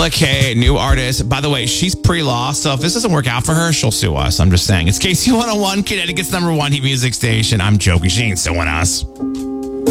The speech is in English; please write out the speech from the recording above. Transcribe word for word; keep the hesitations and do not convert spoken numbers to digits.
Doja Cat, new artist. By the way, she's pre-law, so if this doesn't work out for her, she'll sue us. I'm just saying. It's K C one oh one, Connecticut's number one heat music station. I'm joking. She ain't suing us.